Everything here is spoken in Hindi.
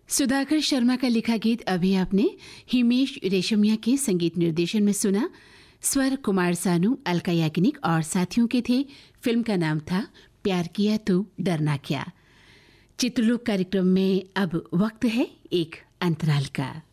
सुधाकर शर्मा का लिखा गीत अभी आपने हिमेश रेशमिया के संगीत निर्देशन में सुना। स्वर कुमार सानू, अलका याग्निक और साथियों के थे। फिल्म का नाम था प्यार किया तो डरना क्या। चित्रलोक कार्यक्रम में अब वक्त है एक अंतराल का।